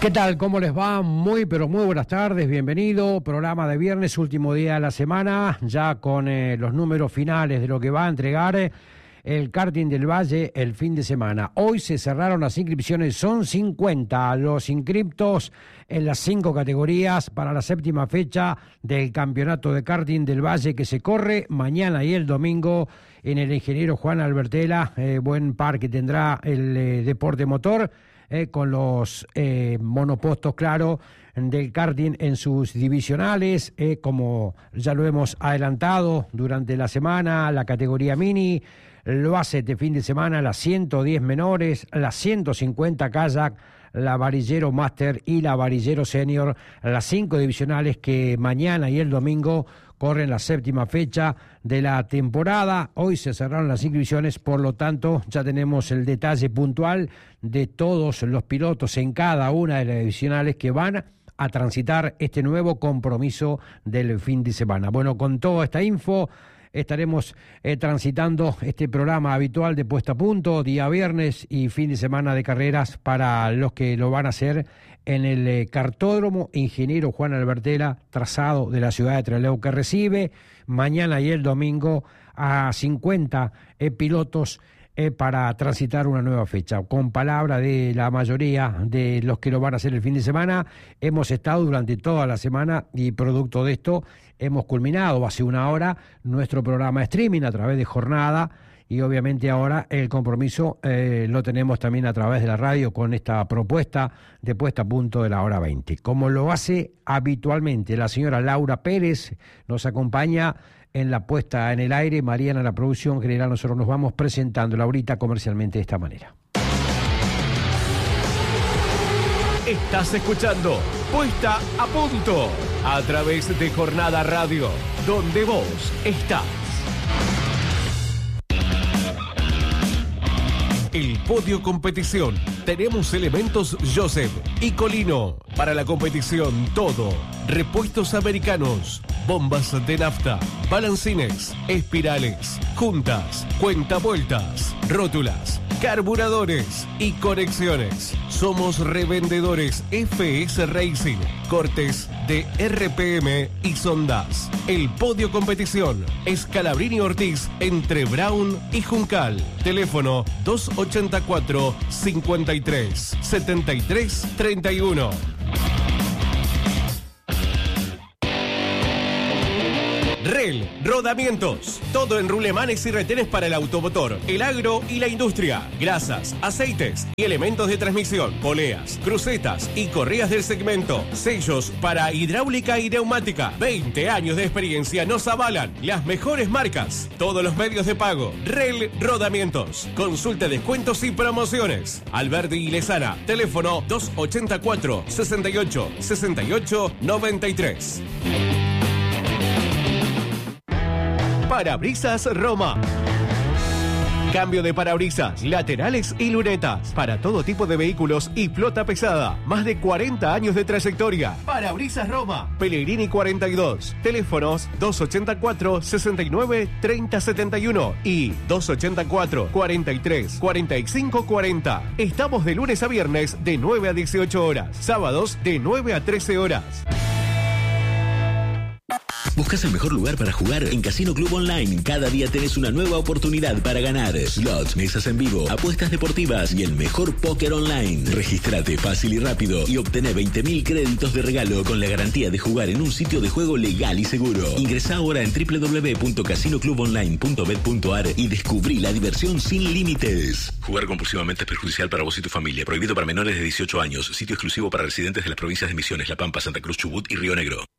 ¿Qué tal? ¿Cómo les va? Muy, pero muy buenas tardes. Bienvenido. Programa de viernes, último día de la semana, ya con los números finales de lo que va a entregar el karting del Valle el fin de semana. Hoy se cerraron las inscripciones, son 50 los inscriptos en las 5 categorías para la 7ª fecha del campeonato de karting del Valle que se corre mañana y el domingo en el ingeniero Juan Albertela. Buen par que tendrá el deporte motor. Con los monopostos, claro, del karting en sus divisionales, como ya lo hemos adelantado durante la semana, la categoría mini lo hace este fin de semana las 110 menores, las 150 kayak, la varillero master y la varillero senior, las 5 divisionales que mañana y el domingo corren la 7ª fecha de la temporada. Hoy se cerraron las inscripciones, por lo tanto ya tenemos el detalle puntual de todos los pilotos en cada una de las divisionales que van a transitar este nuevo compromiso del fin de semana. Bueno, con toda esta info estaremos transitando este programa habitual de Puesta a Punto, día viernes y fin de semana de carreras para los que lo van a hacer en el cartódromo ingeniero Juan Albertela, trazado de la ciudad de Trelew, que recibe mañana y el domingo a 50 pilotos para transitar una nueva fecha. Con palabra de la mayoría de los que lo van a hacer el fin de semana, hemos estado durante toda la semana y producto de esto hemos culminado hace una hora nuestro programa de streaming a través de Jornada y obviamente ahora el compromiso lo tenemos también a través de la radio con esta propuesta de Puesta a Punto de la hora 20. Como lo hace habitualmente la señora Laura Pérez, nos acompaña en la puesta en el aire, Mariana en la producción general. Nosotros nos vamos presentando, Laurita, comercialmente de esta manera. Estás escuchando Puesta a Punto a través de Jornada Radio, donde vos estás. El podio competición. Tenemos elementos Joseph y Colino. Para la competición todo. Repuestos americanos, bombas de nafta, balancines, espirales, juntas, cuentavueltas, rótulas, carburadores y conexiones. Somos revendedores FS Racing, cortes de RPM y sondas. El podio competición es Calabrini Ortiz entre Brown y Juncal. Teléfono 284 53 73 31. REL Rodamientos. Todo en rulemanes y retenes para el automotor, el agro y la industria. Grasas, aceites y elementos de transmisión, poleas, crucetas y correas del segmento. Sellos para hidráulica y neumática. 20 años de experiencia nos avalan. Las mejores marcas. Todos los medios de pago. REL Rodamientos. Consulta descuentos y promociones. Alberdi y Lezana. Teléfono 284 68 68 93. Parabrisas Roma. Cambio de parabrisas, laterales y lunetas para todo tipo de vehículos y flota pesada. Más de 40 años de trayectoria. Parabrisas Roma. Pellegrini 42. Teléfonos 284 69 30 71 y 284 43 45 40. Estamos de lunes a viernes de 9 a 18 horas. Sábados de 9 a 13 horas. ¿Buscas el mejor lugar para jugar? En Casino Club Online, cada día tenés una nueva oportunidad para ganar. Slots, mesas en vivo, apuestas deportivas y el mejor póker online. Regístrate fácil y rápido y obtené 20.000 créditos de regalo con la garantía de jugar en un sitio de juego legal y seguro. Ingresá ahora en www.casinoclubonline.bet.ar y descubrí la diversión sin límites. Jugar compulsivamente es perjudicial para vos y tu familia. Prohibido para menores de 18 años. Sitio exclusivo para residentes de las provincias de Misiones, La Pampa, Santa Cruz, Chubut y Río Negro.